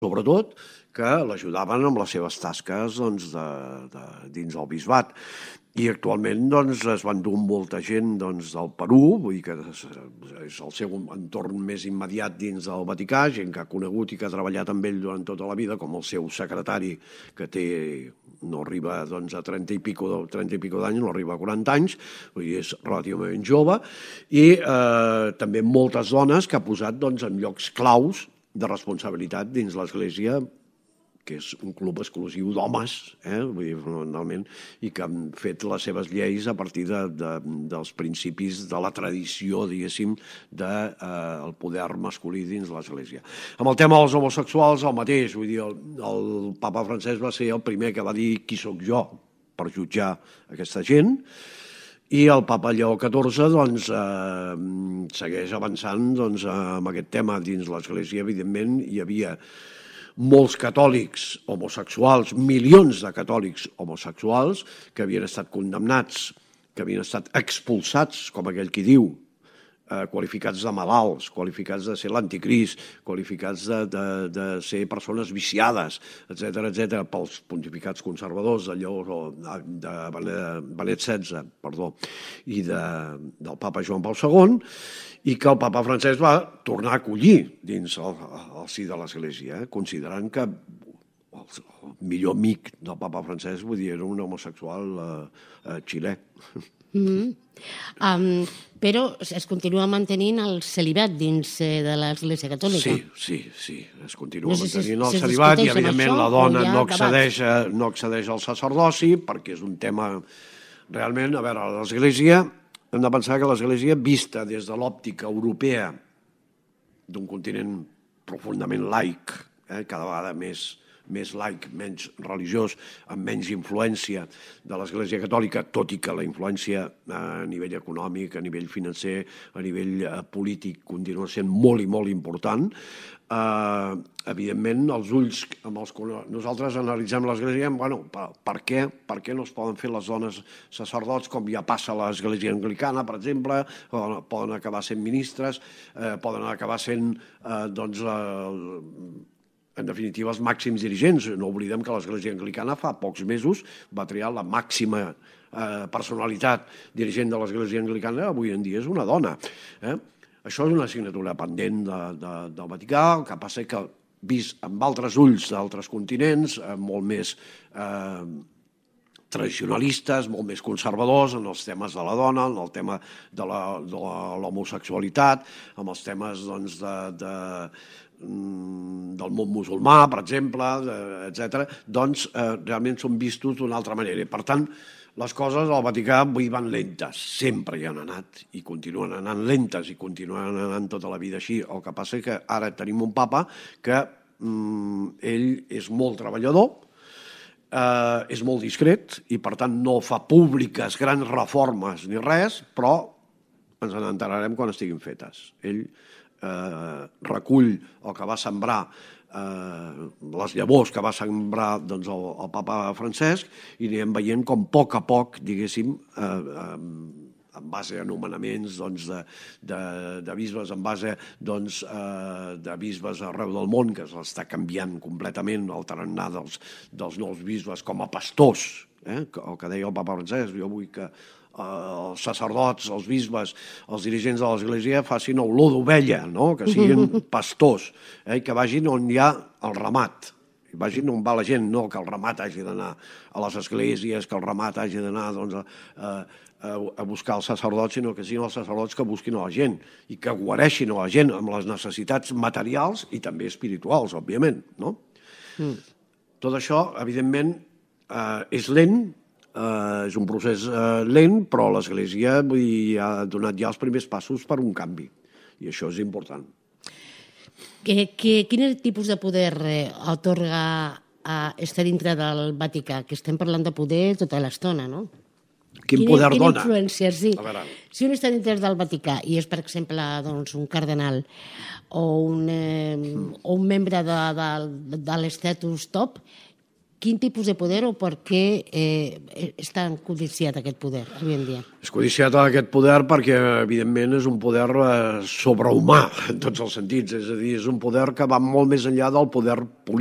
sobretot, que l'ajudaven amb les seves tasques dins el bisbat. I actualment es van dur molta gent del Perú, vull dir que és el seu entorn més immediat dins del Vaticà, gent que ha conegut i que ha treballat amb ell durant tota la vida, com el seu secretari, que no arriba a 30 i pico d'anys, no arriba a 40 anys, vull dir, és relativament jove, i també moltes dones que ha posat en llocs claus de responsabilitat dins l'Església, que és un club exclusiu d'homes, vull dir, fonamentalment, i que han fet les seves lleis a partir dels principis de la tradició, diguéssim, del poder masculí dins l'Església. Amb el tema dels homosexuals, el mateix, vull dir, el papa Francesc va ser el primer que va dir qui sóc jo per jutjar aquesta gent, i el papa Lleó XIV segueix avançant amb aquest tema dins l'Església. Evidentment, hi havia molts catòlics homosexuals, milions de catòlics homosexuals que havien estat condemnats, que havien estat expulsats, com aquell qui diu, qualificats de malalts, qualificats de ser l'anticrist, qualificats de ser persones viciades, etc., pels pontificats conservadors de Benet XVI, i del papa Joan Pau II, i que el papa Francesc va tornar a acollir dins el si de l'Església, considerant que el millor amic del papa Francesc, vull dir, era un homosexual xilè. Però es continua mantenint el celibat dins de l'Església Catòlica. Sí, es continua mantenint el celibat i, evidentment, la dona no accedeix al sacerdoci perquè és un tema realment... A veure, l'Església, hem de pensar que l'Església, vista des de l'òptica europea d'un continent profundament laic, cada vegada més laic, menys religiós, amb menys influència de l'Església Catòlica, tot i que la influència a nivell econòmic, a nivell financer, a nivell polític continua sent molt i molt important. Evidentment, els ulls amb els que nosaltres analitzem l'Església, per què no es poden fer les dones sacerdots com ja passa a l'Església Anglicana, per exemple, poden acabar sent ministres, poden acabar sent, en definitiva, els màxims dirigents. No oblidem que l'Església Anglicana fa pocs mesos va triar la màxima personalitat dirigent de l'Església Anglicana, avui en dia és una dona. Això és una assignatura pendent del Vaticà, el que passa que vist amb altres ulls d'altres continents, molt més tradicionalistes, molt més conservadors en els temes de la dona, en el tema de l'homosexualitat, amb els temes del món musulmà, per exemple, etc., doncs realment són vistos d'una altra manera. Per tant, les coses al Vaticà avui van lentes, sempre hi han anat i continuen anant lentes i continuen anant tota la vida així. El que passa és que ara tenim un papa que ell és molt treballador, és molt discret i per tant no fa públiques grans reformes ni res, però ens n'enterarem quan estiguin fetes. Ell recull el que va sembrar, les llavors que va sembrar el papa Francesc, i anirem veient com a poc, diguéssim, en base a nomenaments de bisbes, en base de bisbes arreu del món, que s'està canviant completament el tarannà dels nous bisbes com a pastors, el que deia el papa Francesc. Jo vull que els sacerdots, els bisbes, els dirigents de l'Església facin olor d'ovella, que siguin pastors, que vagin on hi ha el ramat, vagin on va la gent, no que el ramat hagi d'anar a les esglésies, que el ramat hagi d'anar a buscar els sacerdots, sinó que siguin els sacerdots que busquin a la gent i que guareixin a la gent amb les necessitats materials i també espirituals, òbviament. Tot això, evidentment, és lent, és un procés lent, però l'Església ha donat ja els primers passos per un canvi, i això és important. Quin tipus de poder atorga estar dintre del Vaticà? Que estem parlant de poder tota l'estona, no? Quin poder dona? Quina influència, sí. Si un està dintre del Vaticà i és, per exemple, un cardenal o un membre de l'estatus top, quin tipus de poder o per què és tan codiciat aquest poder avui en dia? És codiciat aquest poder perquè, evidentment, és un poder sobrehumà en tots els sentits. És a dir, és un poder que va molt més enllà del poder polític